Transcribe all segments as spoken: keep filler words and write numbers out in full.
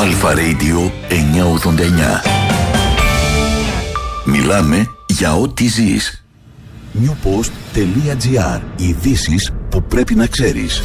Αλφα Radio εννιακόσια ογδόντα εννιά. Μιλάμε για ό,τι ζεις. newpost.gr. Ειδήσεις που πρέπει να ξέρεις.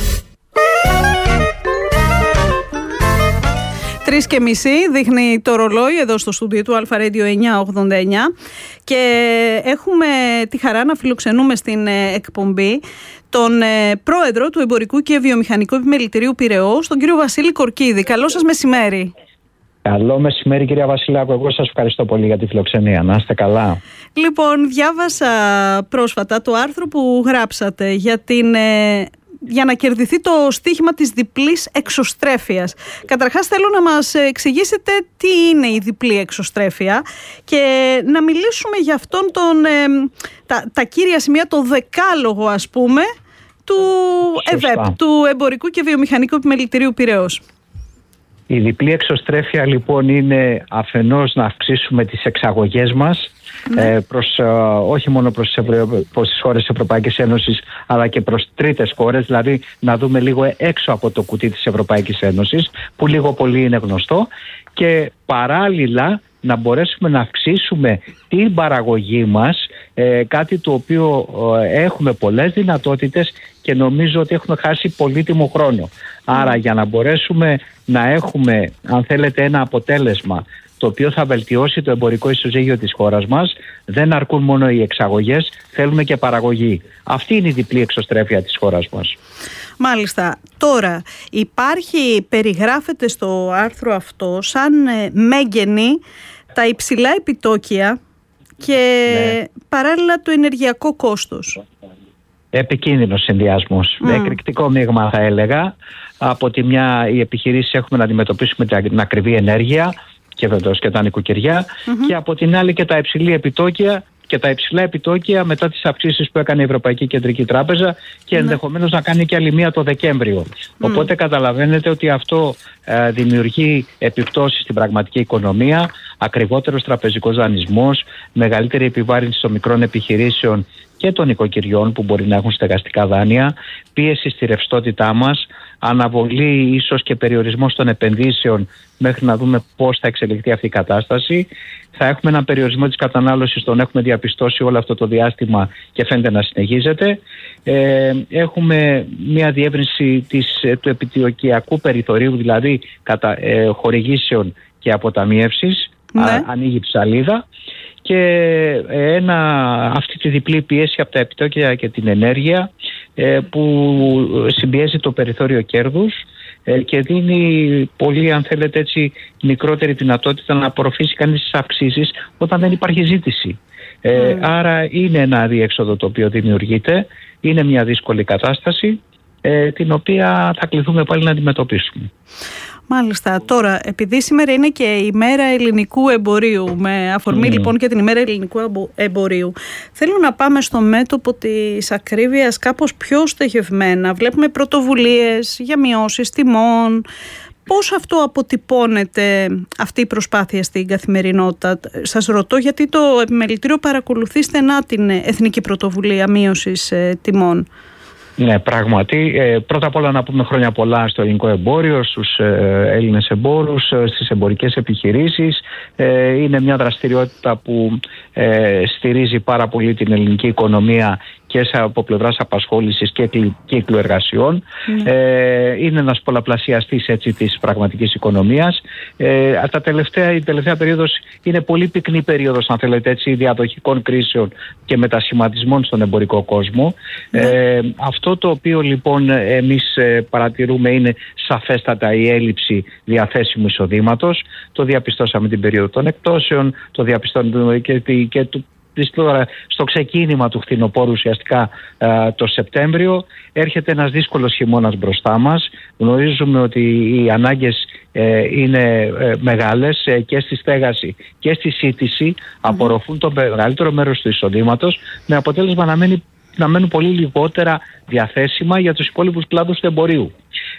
Τρεις και μισή δείχνει το ρολόι εδώ στο στούντιο του Αλφα Radio εννιακόσια ογδόντα εννιά και έχουμε τη χαρά να φιλοξενούμε στην εκπομπή τον πρόεδρο του Εμπορικού και Βιομηχανικού Επιμελητηρίου Πειραιώς, τον κύριο Βασίλη Κορκίδη. Καλό σας μεσημέρι. Καλό μεσημέρι, κυρία Βασιλάκου. Εγώ σας ευχαριστώ πολύ για τη φιλοξενία. Να είστε καλά. Λοιπόν, διάβασα πρόσφατα το άρθρο που γράψατε για την... για να κερδιθεί το στίχημα της διπλής εξωστρέφειας. Καταρχάς θέλω να μας εξηγήσετε τι είναι η διπλή εξωστρέφεια και να μιλήσουμε για αυτόν τον, ε, τα, τα κύρια σημεία, το δεκάλογο ας πούμε του ΕΒΕΠ, του Εμπορικού και Βιομηχανικού Επιμελητηρίου Πειραιώς. Η διπλή εξωστρέφεια λοιπόν είναι αφενός να αυξήσουμε τις εξαγωγές μας, ναι. προς, όχι μόνο προς τις, Ευρω... προς τις χώρες της Ευρωπαϊκής Ένωσης αλλά και προς τρίτες χώρες, δηλαδή να δούμε λίγο έξω από το κουτί της Ευρωπαϊκής Ένωσης που λίγο πολύ είναι γνωστό, και παράλληλα να μπορέσουμε να αυξήσουμε την παραγωγή μας, ε, κάτι το οποίο ε, έχουμε πολλές δυνατότητες και νομίζω ότι έχουμε χάσει πολύτιμο χρόνο. Άρα για να μπορέσουμε να έχουμε, αν θέλετε, ένα αποτέλεσμα το οποίο θα βελτιώσει το εμπορικό ισοζύγιο της χώρας μας, δεν αρκούν μόνο οι εξαγωγές, θέλουμε και παραγωγή. Αυτή είναι η διπλή εξωστρέφεια της χώρας μας. Μάλιστα. Τώρα υπάρχει, περιγράφεται στο άρθρο αυτό σαν ε, μέγενη τα υψηλά επιτόκια και ναι. παράλληλα το ενεργειακό κόστος. Επικίνδυνος συνδυασμός. Mm. Εκρηκτικό μείγμα θα έλεγα. Από τη μια οι επιχειρήσεις έχουμε να αντιμετωπίσουμε την ακριβή ενέργεια και βεβαίως και τα νοικοκυριά, mm-hmm. και από την άλλη και τα υψηλή επιτόκια και τα υψηλά επιτόκια μετά τις αυξήσεις που έκανε η Ευρωπαϊκή Κεντρική Τράπεζα και mm. ενδεχομένως να κάνει και άλλη μία το Δεκέμβριο. Mm. Οπότε καταλαβαίνετε ότι αυτό ε, δημιουργεί επιπτώσεις στην πραγματική οικονομία, ακριβότερος τραπεζικός δανεισμός, μεγαλύτερη επιβάρυνση των μικρών επιχειρήσεων και των νοικοκυριών που μπορεί να έχουν στεγαστικά δάνεια, πίεση στη ρευστότητά μας, αναβολή ίσως και περιορισμός των επενδύσεων μέχρι να δούμε πώς θα εξελιχθεί αυτή η κατάσταση. Θα έχουμε έναν περιορισμό της κατανάλωσης, τον έχουμε διαπιστώσει όλο αυτό το διάστημα και φαίνεται να συνεχίζεται. Ε, έχουμε μια διεύρυνση της, του επιτοκιακού περιθωρίου, δηλαδή κατά ε, χορηγήσεων και αποταμιεύσεις, ναι. α, ανοίγει ψαλίδα. Και ένα, αυτή τη διπλή πίεση από τα επιτόκια και την ενέργεια ε, που συμπιέζει το περιθώριο κέρδους ε, και δίνει πολύ, αν θέλετε έτσι, μικρότερη δυνατότητα να απορροφήσει κανείς τις αυξήσεις όταν δεν υπάρχει ζήτηση. Ε, mm. Άρα είναι ένα αδιέξοδο το οποίο δημιουργείται, είναι μια δύσκολη κατάσταση ε, την οποία θα κληθούμε πάλι να αντιμετωπίσουμε. Μάλιστα. Τώρα, επειδή σήμερα είναι και η μέρα ελληνικού εμπορίου, με αφορμή mm. λοιπόν και την ημέρα ελληνικού εμπορίου, θέλω να πάμε στο μέτωπο της ακρίβειας κάπως πιο στοχευμένα. Βλέπουμε πρωτοβουλίες για μειώσεις τιμών. Πώς αυτό αποτυπώνεται αυτή η προσπάθεια στην καθημερινότητα? Σας ρωτώ γιατί το Επιμελητήριο παρακολουθεί στενά την Εθνική Πρωτοβουλία Μείωσης τιμών. Ναι, πράγματι. Ε, πρώτα απ' όλα να πούμε χρόνια πολλά στο ελληνικό εμπόριο, στους ε, Έλληνες εμπόρους, ε, στις εμπορικές επιχειρήσεις. Ε, είναι μια δραστηριότητα που ε, στηρίζει πάρα πολύ την ελληνική οικονομία και από πλευράς απασχόλησης και κύκλου εργασιών. Mm. Ε, είναι ένας πολλαπλασιαστής έτσι, της πραγματικής οικονομίας. Ε, τα τελευταία, η τελευταία περίοδος είναι πολύ πυκνή περίοδος, αν θέλετε έτσι, διαδοχικών κρίσεων και μετασχηματισμών στον εμπορικό κόσμο. Mm. Ε, αυτό το οποίο λοιπόν εμείς παρατηρούμε είναι σαφέστατα η έλλειψη διαθέσιμου εισοδήματος. Το διαπιστώσαμε την περίοδο των εκπτώσεων, το διαπιστώσαμε και, και του Τώρα, στο ξεκίνημα του φθινοπόρου ουσιαστικά ε, το Σεπτέμβριο. Έρχεται ένας δύσκολος χειμώνας μπροστά μας. Γνωρίζουμε ότι οι ανάγκες ε, είναι ε, μεγάλες ε, και στη στέγαση και στη σύντηση, mm-hmm. απορροφούν το μεγαλύτερο μέρος του εισοδήματος, με αποτέλεσμα να, μένει, να μένουν πολύ λιγότερα διαθέσιμα για τους υπόλοιπους κλάδους του εμπορίου.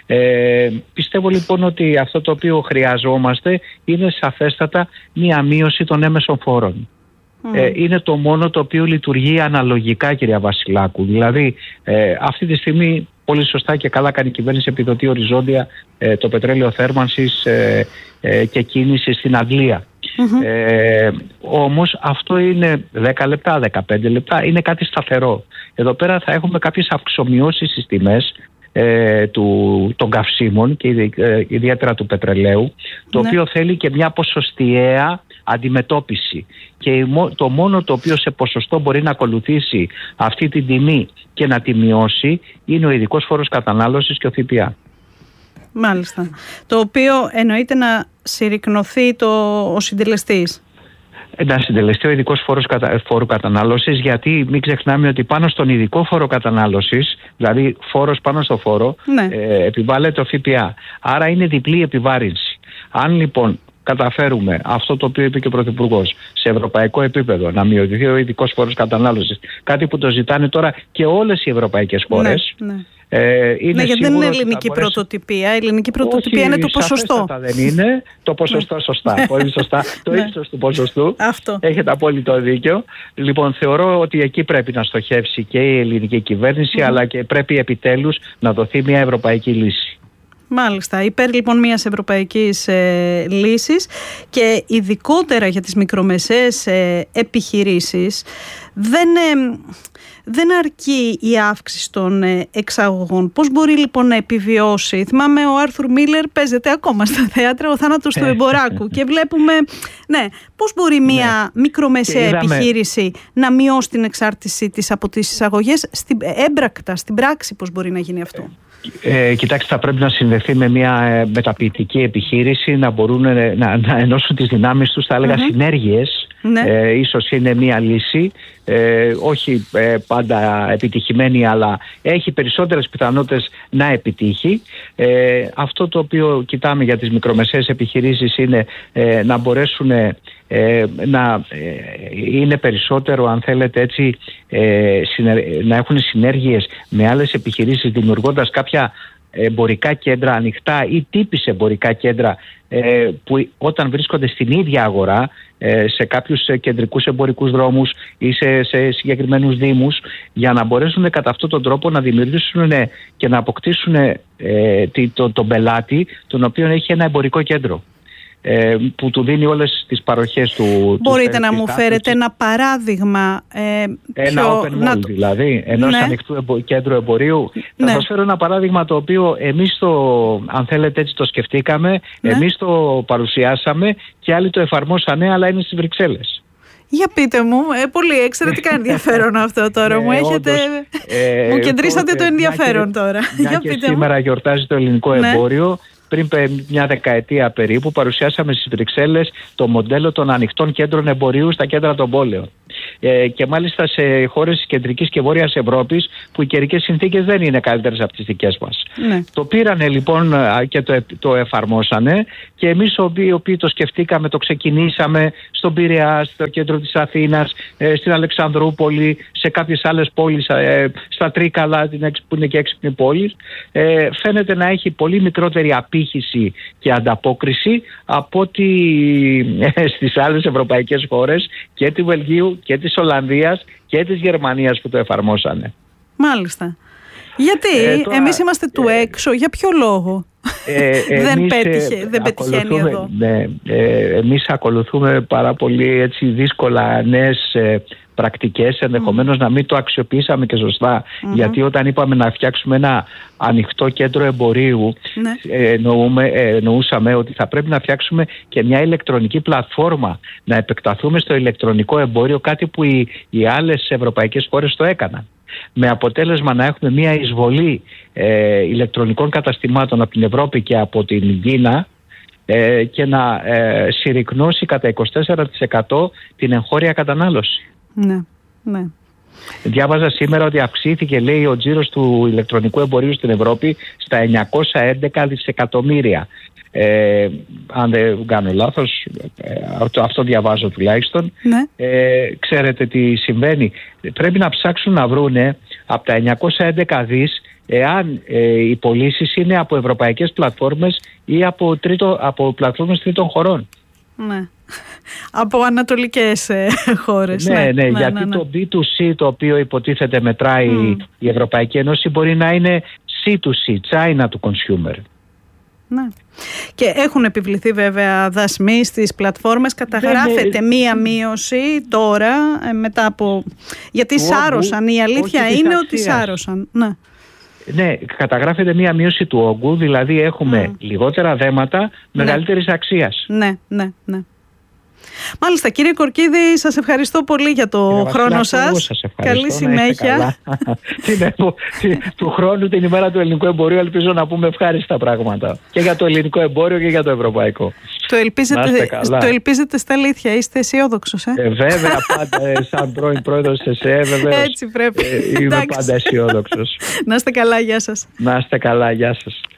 Ε, πιστεύω λοιπόν ότι αυτό το οποίο χρειαζόμαστε είναι σαφέστατα μία μείωση των έμεσων φόρων. Mm. Ε, είναι το μόνο το οποίο λειτουργεί αναλογικά, κυρία Βασιλάκου. Δηλαδή ε, αυτή τη στιγμή πολύ σωστά και καλά κάνει η κυβέρνηση, επιδοτεί οριζόντια ε, το πετρέλαιο θέρμανσης ε, ε, και κίνηση στην Αγγλία. Mm-hmm. Ε, όμως αυτό είναι δέκα λεπτά, δεκαπέντε λεπτά, είναι κάτι σταθερό. Εδώ πέρα θα έχουμε κάποιες αυξομοιώσεις στις τιμές ε, του, των καυσίμων και ε, ιδιαίτερα του πετρελαίου, το ναι. οποίο θέλει και μια ποσοστιαία αντιμετώπιση. Και το μόνο το οποίο σε ποσοστό μπορεί να ακολουθήσει αυτή την τιμή και να τη μειώσει είναι ο ειδικός φόρος κατανάλωσης και ο ΦΠΑ. Μάλιστα. Το οποίο εννοείται να συρρικνωθεί το, ο συντελεστής. Να συντελεστεί ο ειδικός φόρος κατα... φόρου κατανάλωσης, γιατί μην ξεχνάμε ότι πάνω στον ειδικό φόρο κατανάλωσης, δηλαδή φόρος πάνω στο φόρο, ναι. ε, επιβάλλεται ο ΦΠΑ. Άρα είναι διπλή επιβάρυνση. Αν λοιπόν καταφέρουμε αυτό το οποίο είπε και ο Πρωθυπουργός σε ευρωπαϊκό επίπεδο, να μειωθεί ο ειδικός φόρος κατανάλωσης, κάτι που το ζητάνε τώρα και όλες οι ευρωπαϊκές χώρες. Ναι, ναι. Ε, είναι ναι, γιατί δεν είναι ελληνική μπορέσει... πρωτοτυπία. Η ελληνική πρωτοτυπία είναι το ποσοστό. Δεν είναι το ποσοστό, ναι. Σωστά. Πολύ σωστά. Το ύψος του ποσοστού. Αυτό. Έχετε απόλυτο δίκιο. Λοιπόν, θεωρώ ότι εκεί πρέπει να στοχεύσει και η ελληνική κυβέρνηση, mm. αλλά και πρέπει επιτέλους να δοθεί μια ευρωπαϊκή λύση. Μάλιστα. Υπέρ λοιπόν μιας ευρωπαϊκής ε, λύσης και ειδικότερα για τις μικρομεσαίες ε, επιχειρήσεις δεν... Ε, Δεν αρκεί η αύξηση των εξαγωγών. Πώς μπορεί λοιπόν να επιβιώσει? Θυμάμαι ο Άρθουρ Μίλλερ παίζεται ακόμα στα θέατρα, ο θάνατος του εμποράκου και βλέπουμε, ναι, πώς μπορεί μια ναι. μικρομεσαία επιχείρηση να μειώσει την εξάρτησή της από τις εισαγωγές στην, έμπρακτα, στην πράξη πώς μπορεί να γίνει αυτό? Ε, κοιτάξτε, θα πρέπει να συνδεθεί με μια μεταποιητική επιχείρηση, να μπορούν να, να ενώσουν τις δυνάμεις τους, θα έλεγα mm-hmm. συνέργειες. Ναι. Ε, ίσως είναι μια λύση, ε, όχι ε, πάντα επιτυχημένη, αλλά έχει περισσότερες πιθανότητες να επιτύχει. Ε, αυτό το οποίο κοιτάμε για τις μικρομεσαίες επιχειρήσεις είναι ε, να μπορέσουν ε, να ε, είναι περισσότερο, αν θέλετε έτσι, ε, συνε, να έχουν συνέργειες με άλλες επιχειρήσεις, δημιουργώντας κάποια εμπορικά κέντρα ανοιχτά ή τύπης εμπορικά κέντρα ε, που όταν βρίσκονται στην ίδια αγορά, ε, σε κάποιους κεντρικούς εμπορικούς δρόμους ή σε, σε συγκεκριμένους δήμους, για να μπορέσουν κατά αυτόν τον τρόπο να δημιουργήσουν και να αποκτήσουν ε, τον το, το πελάτη, τον οποίο έχει ένα εμπορικό κέντρο που του δίνει όλες τις παροχές του. Μπορείτε του, να μου φέρετε ένα παράδειγμα? Ε, ένα πιο, open mall να... δηλαδή, ενός ναι. ανοιχτού εμπο, κέντρου εμπορίου. Ναι. Θα σας φέρω ένα παράδειγμα το οποίο εμείς το, αν θέλετε έτσι το σκεφτήκαμε, ναι. εμείς το παρουσιάσαμε και άλλοι το εφαρμόσανε, αλλά είναι στις Βρυξέλλες. Για πείτε μου, ε, πολύ εξαιρετικά ενδιαφέρον αυτό τώρα. Μου έχετε, ε, μου κεντρήσατε ε, το ενδιαφέρον και, τώρα. Μια Για και πείτε σήμερα μου. Γιορτάζει το ελληνικό ναι. εμπόριο. Πριν μια δεκαετία περίπου παρουσιάσαμε στις Βρυξέλλες το μοντέλο των ανοιχτών κέντρων εμπορίου στα κέντρα των πόλεων. Ε, και μάλιστα σε χώρες της κεντρικής και βόρειας Ευρώπης που οι καιρικές συνθήκες δεν είναι καλύτερες από τις δικές μας. Ναι. Το πήρανε λοιπόν και το, το εφαρμόσανε και εμείς οι οποίοι το σκεφτήκαμε, το ξεκινήσαμε στον Πειραιά, στο κέντρο της Αθήνας, ε, στην Αλεξανδρούπολη, σε κάποιες άλλες πόλεις, ε, στα Τρίκαλα που είναι και έξυπνη πόλη. Ε, φαίνεται να έχει πολύ μικρότερη απήχηση και ανταπόκριση από ότι ε, στις άλλες ευρωπαϊκές χώρες και του Βελγίου και της Ολλανδίας και της Γερμανίας που το εφαρμόσανε. Μάλιστα. Γιατί ε, τώρα, εμείς είμαστε του ε, έξω, για ποιο λόγο ε, δεν εμείς, πέτυχε, δεν πετυχαίνει εδώ? Ναι, ε, εμείς ακολουθούμε πάρα πολύ έτσι, δύσκολα νέες ε, πρακτικές, ενδεχομένως mm. να μην το αξιοποιήσαμε και σωστά, mm-hmm. γιατί όταν είπαμε να φτιάξουμε ένα ανοιχτό κέντρο εμπορίου, ναι. ε, εννοούμε, ε, εννοούσαμε ότι θα πρέπει να φτιάξουμε και μια ηλεκτρονική πλατφόρμα, να επεκταθούμε στο ηλεκτρονικό εμπόριο, κάτι που οι, οι άλλες ευρωπαϊκές χώρες το έκαναν. Με αποτέλεσμα να έχουμε μια εισβολή ε, ηλεκτρονικών καταστημάτων από την Ευρώπη και από την Κίνα ε, και να ε, συρρικνώσει κατά είκοσι τέσσερα τοις εκατό την εγχώρια κατανάλωση. Ναι, ναι. Διάβαζα σήμερα ότι αυξήθηκε, λέει, ο τζίρος του ηλεκτρονικού εμπορίου στην Ευρώπη στα εννιακόσια έντεκα δισεκατομμύρια. Ε, αν δεν κάνω λάθος, ε, αυτό, αυτό διαβάζω τουλάχιστον. Ναι. Ε, ξέρετε τι συμβαίνει? Πρέπει να ψάξουν να βρούνε από τα εννιακόσια έντεκα δις εάν ε, οι πωλήσεις είναι από ευρωπαϊκές πλατφόρμες ή από, τρίτο, από πλατφόρμες τρίτων χωρών. Ναι. Από ανατολικές ε, χώρες. Ναι, ναι, ναι, ναι γιατί ναι, ναι. το μπι του σι το οποίο υποτίθεται μετράει mm. η Ευρωπαϊκή Ένωση μπορεί να είναι σι του σι, China to consumer. Ναι. Και έχουν επιβληθεί βέβαια δασμοί στις πλατφόρμες. Καταγράφεται ναι, ναι. μία μείωση τώρα μετά από... Γιατί του σάρωσαν, όγκου, η αλήθεια είναι ότι σάρωσαν. Ναι. Ναι, καταγράφεται μία μείωση του όγκου, δηλαδή έχουμε mm. λιγότερα δέματα μεγαλύτερης ναι. αξίας. Ναι, ναι, ναι. Μάλιστα, κύριε Κορκίδη, σας ευχαριστώ πολύ για το κύριε χρόνο Βασιλά, σας. σας Καλή συνέχεια. Του χρόνου, την ημέρα του ελληνικού εμπορίου, ελπίζω να πούμε ευχάριστα πράγματα. Και για το ελληνικό εμπόριο και για το ευρωπαϊκό. Το ελπίζετε, το ελπίζετε στα αλήθεια, είστε αισιόδοξος, ε? ε βέβαια, πάντα, σαν πρώην πρόεδρος της ΕΣΕ, βέβαια. Έτσι πρέπει. Ε, είμαι πάντα αισιόδοξος. Να είστε καλά, γεια σας. Να είστε καλά, γεια σας.